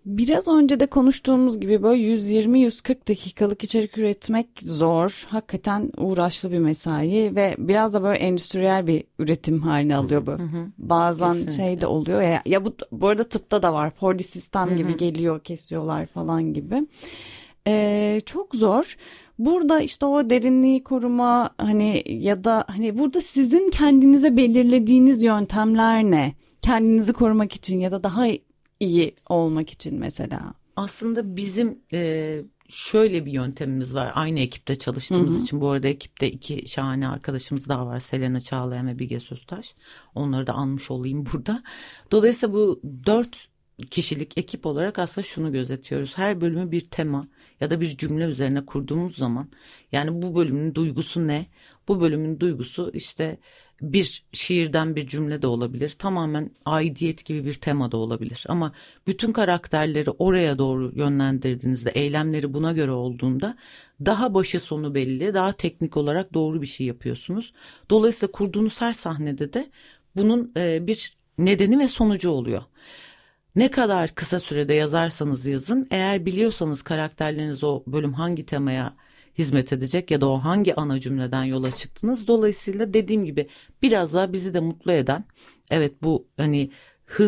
Biraz önce de konuştuğumuz gibi böyle 120-140 dakikalık içerik üretmek zor. Hakikaten uğraşlı bir mesai ve biraz da böyle endüstriyel bir üretim haline alıyor bu. Hı hı, Bazen şey de kesinlikle. oluyor ya bu arada tıpta da var. 4D Hı sistem gibi hı. geliyor, kesiyorlar falan gibi. Çok zor. Burada işte o derinliği koruma hani ya da hani burada sizin kendinize belirlediğiniz yöntemler ne? Kendinizi korumak için ya da daha iyi olmak için mesela. Aslında bizim şöyle bir yöntemimiz var. Aynı ekipte Hı çalıştığımız hı. için, bu arada ekipte iki şahane arkadaşımız daha var. Selena Çağlayan ve Bilge Söztaş. Onları da anmış olayım burada. Dolayısıyla bu 4 kişilik ekip olarak aslında şunu gözetiyoruz. Her bölümü bir tema ya da bir cümle üzerine kurduğumuz zaman, yani bu bölümün duygusu ne? Bu bölümün duygusu işte bir şiirden bir cümle de olabilir. Tamamen aidiyet gibi bir tema da olabilir. Ama bütün karakterleri oraya doğru yönlendirdiğinizde, eylemleri buna göre olduğunda daha başı sonu belli, daha teknik olarak doğru bir şey yapıyorsunuz. Dolayısıyla kurduğunuz her sahnede de bunun bir nedeni ve sonucu oluyor. Ne kadar kısa sürede yazarsanız yazın, eğer biliyorsanız karakterleriniz o bölüm hangi temaya hizmet edecek ya da o hangi ana cümleden yola çıktınız. Dolayısıyla dediğim gibi biraz daha bizi de mutlu eden, evet bu hani